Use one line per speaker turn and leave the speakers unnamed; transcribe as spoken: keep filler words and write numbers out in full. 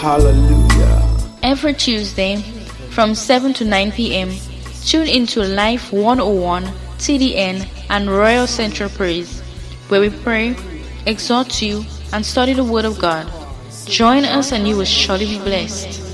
Hallelujah.
Every Tuesday from seven to nine p.m. tune into Life one oh one, T D N, and Royal Central Praise, where we pray, exhort you, and study the Word of God. Join us and you will surely be blessed.